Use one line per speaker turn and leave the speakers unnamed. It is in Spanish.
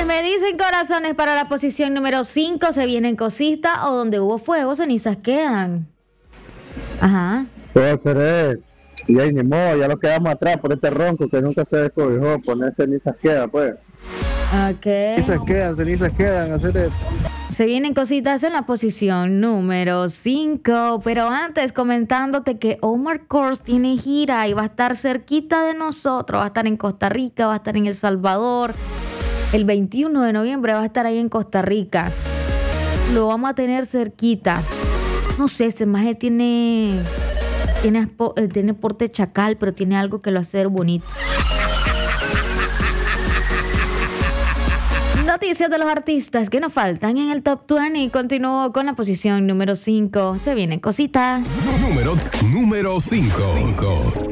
Pues me dicen corazones para la posición número 5, se vienen cositas o donde hubo fuego, cenizas quedan. Ajá.
Puede ser y ahí ni modo, ya lo quedamos atrás por este ronco que nunca se descobijó, poner cenizas queda, pues.
Ok.
Cenizas quedan, hacer
Se vienen cositas en la posición número 5, pero antes comentándote que Omar Kors tiene gira y va a estar cerquita de nosotros, va a estar en Costa Rica, va a estar en El Salvador, el 21 de noviembre va a estar ahí en Costa Rica, lo vamos a tener cerquita. No sé, ese maje tiene porte chacal, pero tiene algo que lo hace bonito. Noticias de los artistas que nos faltan en el Top 20 y continúo con la posición número 5. Se vienen cositas.
Número 5.